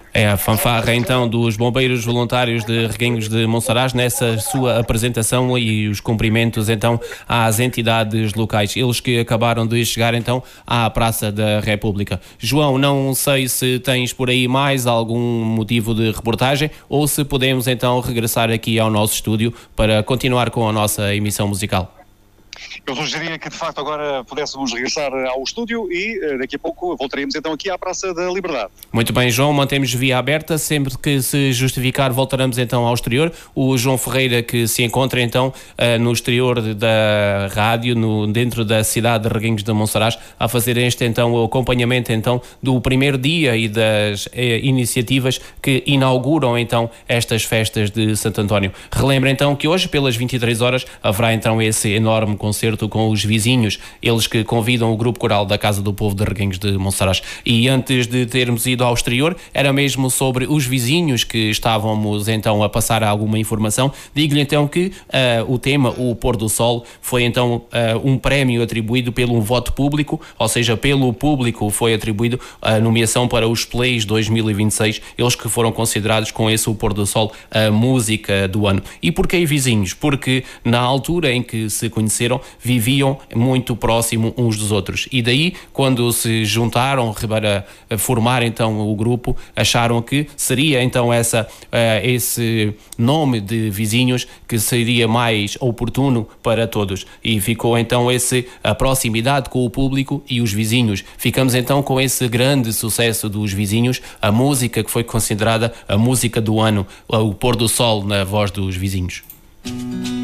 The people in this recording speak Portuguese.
É a fanfarra então dos bombeiros voluntários de Reguengos de Monsaraz nessa sua apresentação e os cumprimentos então às entidades locais, eles que acabaram de chegar então à Praça da República. João, não sei se tens por aí mais algum motivo de reportagem ou se podemos então regressar aqui ao nosso estúdio para continuar com a nossa emissão musical. Eu sugeria que de facto agora pudéssemos regressar ao estúdio e daqui a pouco voltaremos então aqui à Praça da Liberdade. Muito bem, João, mantemos via aberta, sempre que se justificar voltaremos então ao exterior. O João Ferreira que se encontra então no exterior da rádio, dentro da cidade de Reguengos de Monsaraz, a fazer este então o acompanhamento então do primeiro dia e das iniciativas que inauguram então estas festas de Santo António. Relembra então que hoje pelas 23 horas haverá então esse enorme concerto com os vizinhos, eles que convidam o grupo coral da Casa do Povo de Reguengos de Monsaraz. E antes de termos ido ao exterior, era mesmo sobre os vizinhos que estávamos então a passar alguma informação. Digo-lhe então que o tema, o Pôr do Sol, foi então um prémio atribuído pelo voto público, ou seja, pelo público foi atribuído a nomeação para os Plays 2026, eles que foram considerados com esse o Pôr do Sol a música do ano. E porquê vizinhos? Porque na altura em que se conheceram, viviam muito próximo uns dos outros e daí quando se juntaram para formar então o grupo, acharam que seria então esse nome de vizinhos que seria mais oportuno para todos e ficou então a proximidade com o público e os vizinhos. Ficamos então com esse grande sucesso dos vizinhos, a música que foi considerada a música do ano, o Pôr do Sol na voz dos vizinhos.